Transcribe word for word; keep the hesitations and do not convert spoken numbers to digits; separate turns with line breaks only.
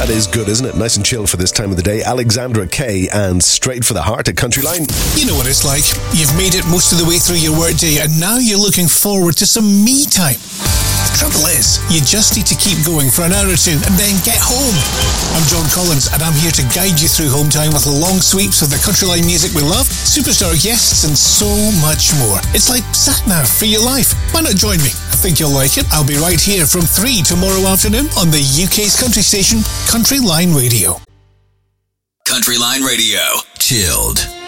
That is good, isn't it? Nice and chill for this time of the day. Alexandra Kay and Straight for the Heart at Country Line.
You know what it's like. You've made it most of the way through your workday and now you're looking forward to some me time. The trouble is, you just need to keep going for an hour or two and then get home. I'm John Collins and I'm here to guide you through home time with long sweeps of the country line music we love, superstar guests and so much more. It's like sat-nav for your life. Why not join me? I think you'll like it. I'll be right here from three tomorrow afternoon on the U K's country station, Country Line Radio.
Country Line Radio. Chilled.